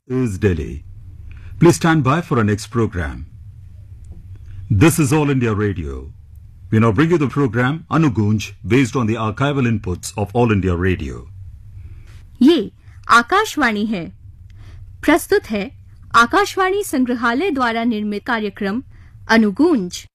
is Delhi. Please stand by for our next program. This is All India Radio. We now bring you the program Anugunj based on the archival inputs of All India Radio. ये आकाशवाणी है। प्रस्तुत है आकाशवाणी संग्रहालय द्वारा निर्मित कार्यक्रम अनुगूंज।